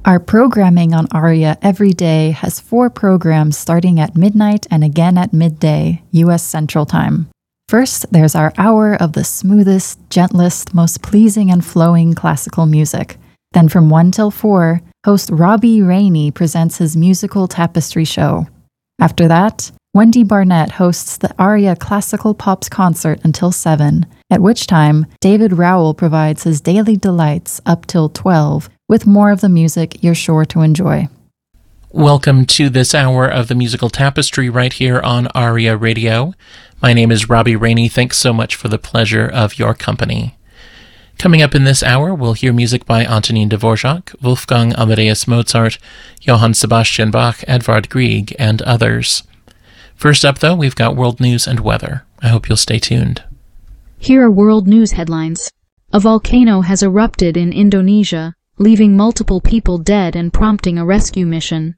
Our programming on ARIA every day has 4 programs starting at midnight and again at midday, U.S. Central Time. First, there's our hour of the smoothest, gentlest, most pleasing and flowing classical music. Then from 1 till 4, host Robbie Rainey presents his musical tapestry show. After that, Wendy Barnett hosts the ARIA Classical Pops concert until 7, at which time David Rowell provides his daily delights up till 12, with more of the music you're sure to enjoy. Welcome to this hour of the Musical Tapestry right here on ARIA Radio. My name is Robbie Rainey. Thanks so much for the pleasure of your company. Coming up in this hour, we'll hear music by Antonin Dvorak, Wolfgang Amadeus Mozart, Johann Sebastian Bach, Edvard Grieg, and others. First up, though, we've got world news and weather. I hope you'll stay tuned. Here are world news headlines. A volcano has erupted in Indonesia, leaving multiple people dead and prompting a rescue mission.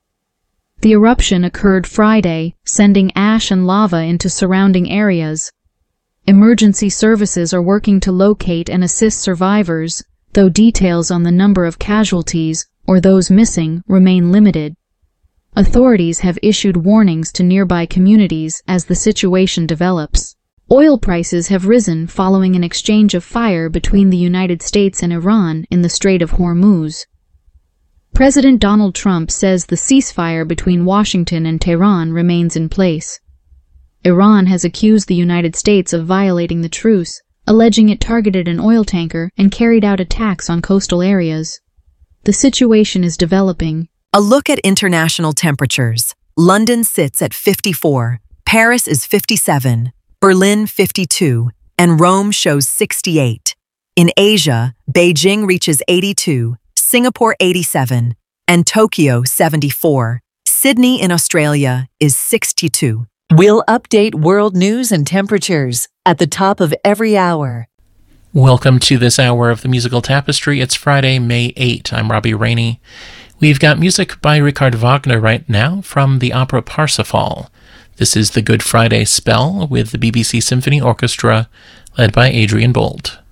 The eruption occurred Friday, sending ash and lava into surrounding areas. Emergency services are working to locate and assist survivors, though details on the number of casualties or those missing remain limited. Authorities have issued warnings to nearby communities as the situation develops. Oil prices have risen following an exchange of fire between the United States and Iran in the Strait of Hormuz. President Donald Trump says the ceasefire between Washington and Tehran remains in place. Iran has accused the United States of violating the truce, alleging it targeted an oil tanker and carried out attacks on coastal areas. The situation is developing. A look at international temperatures. London sits at 54, Paris is 57, Berlin 52, and Rome shows 68. In Asia, Beijing reaches 82, Singapore 87, and Tokyo 74. Sydney in Australia is 62. We'll update world news and temperatures at the top of every hour. Welcome to this hour of the Musical Tapestry. It's Friday, May 8. I'm Robbie Rainey. We've got music by Richard Wagner right now from the opera Parsifal. This is the Good Friday Spell with the BBC Symphony Orchestra, led by Adrian Bolt.